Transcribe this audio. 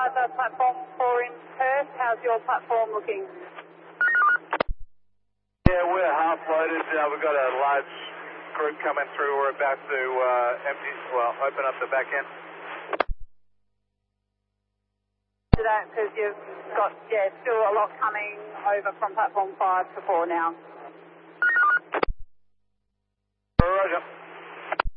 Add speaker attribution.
Speaker 1: Driver, platform 4 in Perth. How's your platform looking?
Speaker 2: Yeah, we're half loaded. We've got a large group coming through. We're about to open up the back end.
Speaker 1: To that, because you've got, still a lot coming over from platform 5 to 4 now.
Speaker 2: Roger.